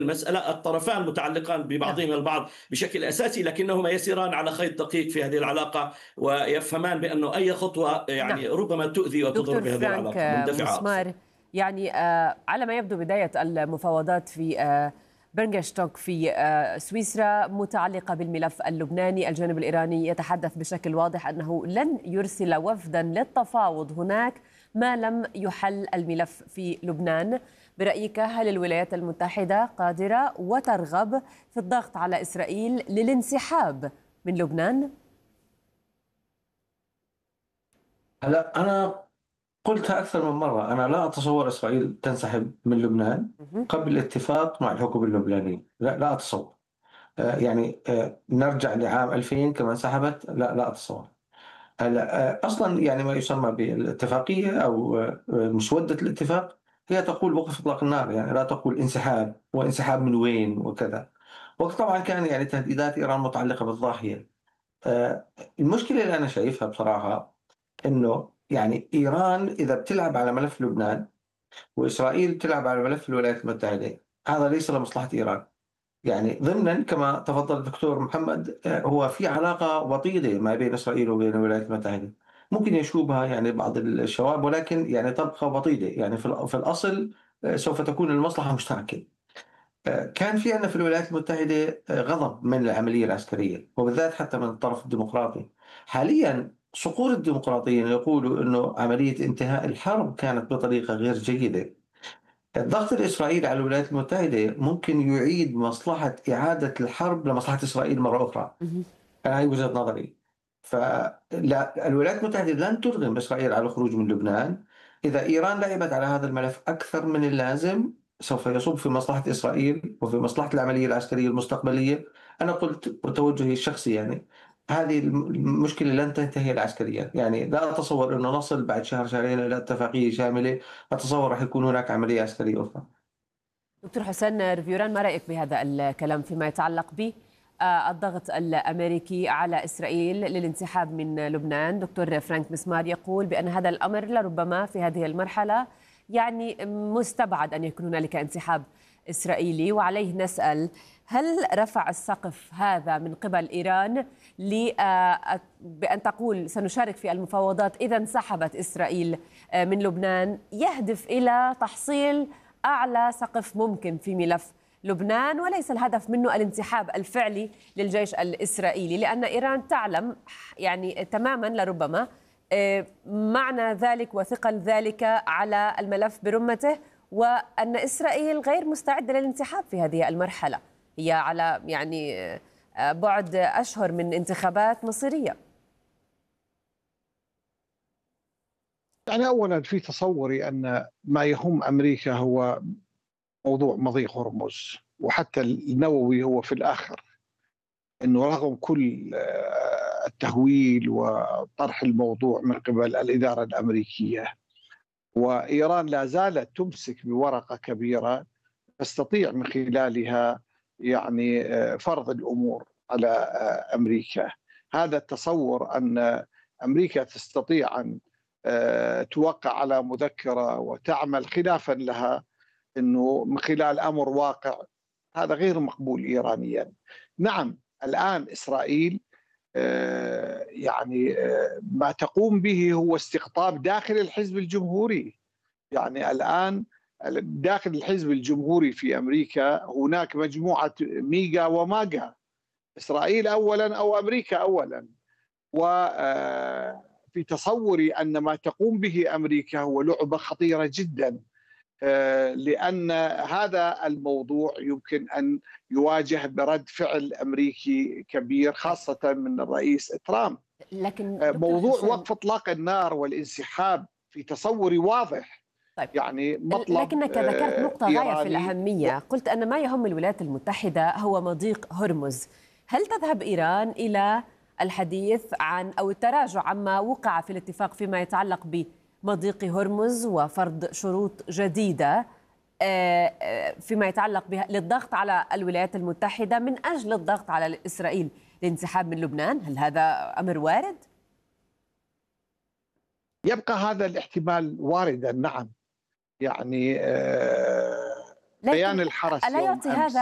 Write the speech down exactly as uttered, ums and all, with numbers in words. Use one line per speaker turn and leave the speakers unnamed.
المسألة الطرفان متعلقان
نعم.
ببعضهما البعض بشكل أساسي، لكنهما يسيران على خيط دقيق في هذه العلاقة، ويفهمان بأنه أي خطوة
نعم.
يعني ربما تؤذي وتضر
دكتور
بهذه
فرانك
العلاقة،
آه،
مندفعة أقصد.
مسمار، يعني آه، على ما يبدو بداية المفاوضات في آه، برنغشتوك في آه، سويسرا متعلقة بالملف اللبناني. الجانب الإيراني يتحدث بشكل واضح أنه لن يرسل وفدا للتفاوض هناك ما لم يحل الملف في لبنان. برأيك هل الولايات المتحدة قادرة وترغب في الضغط على إسرائيل للانسحاب من لبنان؟
هلا أنا قلتها أكثر من مرة، أنا لا أتصور إسرائيل تنسحب من لبنان
مهم.
قبل الاتفاق مع الحكومة اللبنانية، لا لا أتصور. آه، يعني آه، نرجع لعام ألفين كما انسحبت، لا لا أتصور. هلا آه، أصلا يعني ما يسمى بالاتفاقية أو آه، مسودة الاتفاق هي تقول وقف إطلاق النار، يعني لا تقول انسحاب، وانسحاب من وين وكذا. وقت طبعا كان يعني تهديدات إيران متعلقة بالضاحية. آه، المشكلة اللي أنا شايفها بصراحة إنه يعني إيران إذا بتلعب على ملف لبنان وإسرائيل تلعب على ملف الولايات المتحدة، هذا ليس لمصلحة إيران. يعني ضمنا كما تفضل الدكتور محمد، آه، هو في علاقة وطيدة ما بين إسرائيل وبين الولايات المتحدة، ممكن يشوبها يعني بعض الشباب، ولكن يعني تبقى وطيدة، يعني في الأ- في الأصل آه، سوف تكون المصلحة مشتركة. آه، كان في عندنا في الولايات المتحدة آه، غضب من العملية العسكرية، وبالذات حتى من الطرف الديمقراطي. حاليا صقور الديمقراطيين يقولوا أنه عملية انتهاء الحرب كانت بطريقة غير جيدة. الضغط الإسرائيلي على الولايات المتحدة ممكن يعيد مصلحة إعادة الحرب لمصلحة إسرائيل مرة أخرى.
مهم.
أنا هاي وجهة نظري. فالولايات المتحدة لن ترغم إسرائيل على الخروج من لبنان. إذا إيران لعبت على هذا الملف أكثر من اللازم سوف يصب في مصلحة إسرائيل وفي مصلحة العملية العسكرية المستقبلية. أنا قلت بتوجهي الشخصي يعني هذه المشكلة لن تنتهي العسكريا، يعني لا أتصور أنه نصل بعد شهر شهرين إلى اتفاقية شاملة. أتصور راح يكون هناك عملية عسكرية أخرى.
دكتور حسين رفيوران، ما رأيك بهذا الكلام فيما يتعلق ب آه، الضغط الأمريكي على إسرائيل للانسحاب من لبنان؟ دكتور فرانك مسمار يقول بأن هذا الأمر لربما في هذه المرحلة يعني مستبعد أن يكون هنالك انسحاب إسرائيلي، وعليه نسأل هل رفع السقف هذا من قبل إيران ل آه، بأن تقول سنشارك في المفاوضات إذا انسحبت إسرائيل آه، من لبنان، يهدف إلى تحصيل أعلى سقف ممكن في ملف لبنان، وليس الهدف منه الانسحاب الفعلي للجيش الإسرائيلي؟ لأن إيران تعلم يعني تماما لربما آه، معنى ذلك وثقل ذلك على الملف برمته، وأن إسرائيل غير مستعدة للانسحاب في هذه المرحلة. هي على يعني آه، بعد أشهر من انتخابات مصيرية.
يعني أولا في تصوري أن ما يهم أمريكا هو موضوع مضيق هرمز، وحتى النووي هو في الآخر، أنه رغم كل آه، التهويل وطرح الموضوع من قبل الإدارة الأمريكية، وإيران لا زالت تمسك بورقة كبيرة تستطيع من خلالها يعني آه، فرض الأمور على آه، أمريكا. هذا التصور أن أمريكا تستطيع أن آه، توقع على مذكرة وتعمل خلافا لها، أنه من خلال أمر واقع، هذا غير مقبول إيرانيا. نعم، الآن إسرائيل آه، يعني آه، ما تقوم به هو استقطاب داخل الحزب الجمهوري. يعني الآن داخل الحزب الجمهوري في أمريكا هناك مجموعة ميجا وماجا، إسرائيل أولا أو أمريكا أولا. وفي تصوري أن ما تقوم به أمريكا هو لعبة خطيرة جدا، لأن هذا الموضوع يمكن أن يواجه برد فعل أمريكي كبير، خاصة من الرئيس ترامب.
لكن دكتور
موضوع
حسين،
وقف إطلاق النار والانسحاب في تصوري واضح،
طيب
يعني مطلب
لكنك ذكرت
آه،
نقطة غاية في
إيراني.
الأهمية، قلت أن ما يهم الولايات المتحدة هو مضيق هرمز. هل تذهب إيران إلى الحديث عن أو التراجع عما وقع في الاتفاق فيما يتعلق بمضيق هرمز وفرض شروط جديدة آه، آه، فيما يتعلق بها للضغط على الولايات المتحدة من أجل الضغط على إسرائيل للانسحاب من لبنان؟ هل هذا أمر وارد؟
يبقى هذا الاحتمال واردا، نعم. يعني آه، بيان الحرس
ألا
يوم
يعطي
أمس
هذا